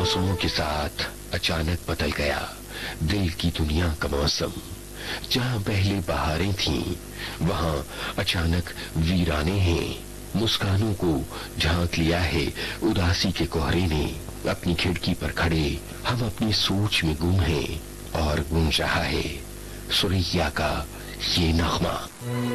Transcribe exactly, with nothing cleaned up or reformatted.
मौसमों के साथ अचानक बदल गया दिल की दुनिया का मौसम। जहां पहले बहारें थीं, वहां अचानक वीराने हैं। मुस्कानों को झांक लिया है उदासी के कोहरे ने। अपनी खिड़की पर खड़े हम अपनी सोच में गुम हैं और गूंज रहा है सुरैया का ये नगमा।